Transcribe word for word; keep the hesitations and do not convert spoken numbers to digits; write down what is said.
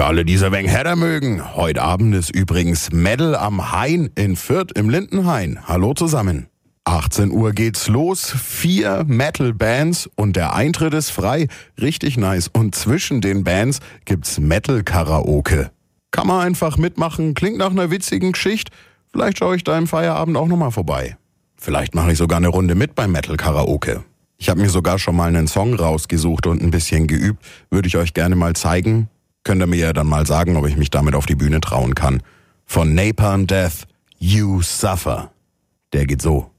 alle diese Weng Hedder mögen. Heute Abend ist übrigens Metal am Hain in Fürth im Lindenhain. Hallo zusammen. achtzehn Uhr geht's los, vier Metal-Bands und der Eintritt ist frei. Richtig nice. Und zwischen den Bands gibt's Metal-Karaoke. Kann man einfach mitmachen, klingt nach einer witzigen Geschichte. Vielleicht schaue ich da im Feierabend auch nochmal vorbei. Vielleicht mache ich sogar eine Runde mit beim Metal-Karaoke. Ich habe mir sogar schon mal einen Song rausgesucht und ein bisschen geübt. Würde ich euch gerne mal zeigen. Könnt ihr mir ja dann mal sagen, ob ich mich damit auf die Bühne trauen kann. Von Napalm Death, You Suffer. Der geht so.